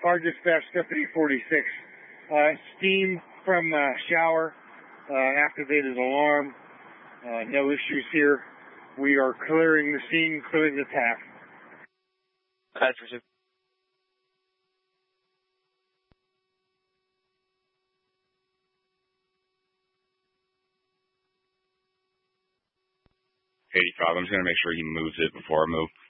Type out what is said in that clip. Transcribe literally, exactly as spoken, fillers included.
Fire Dispatch, Stephanie forty-six. Uh, steam from uh, shower uh, activated alarm. Uh, no issues here. We are clearing the scene, clearing the path. That's received. eighty-five, I'm just going to make sure he moves it before I move.